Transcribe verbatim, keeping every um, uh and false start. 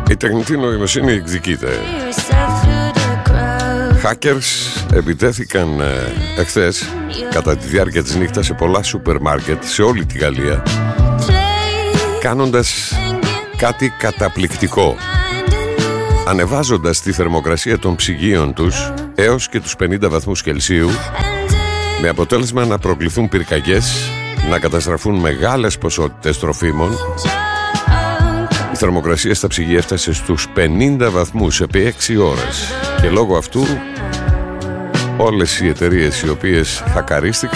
Η τεχνητή νοημοσύνη εκδικείται. Hackers επιτέθηκαν ε, εχθές κατά τη διάρκεια της νύχτας σε πολλά σούπερ μάρκετ σε όλη τη Γαλλία, κάνοντας κάτι καταπληκτικό, ανεβάζοντας τη θερμοκρασία των ψυγείων τους έως και τους πενήντα βαθμούς Κελσίου, με αποτέλεσμα να προκληθούν πυρκαγιές, να καταστραφούν μεγάλες ποσότητες τροφίμων. Η θερμοκρασία στα ψυγεία έφτασε στους πενήντα βαθμούς επί έξι ώρες και λόγω αυτού όλες οι εταιρείες οι οποίες χακαρίστηκαν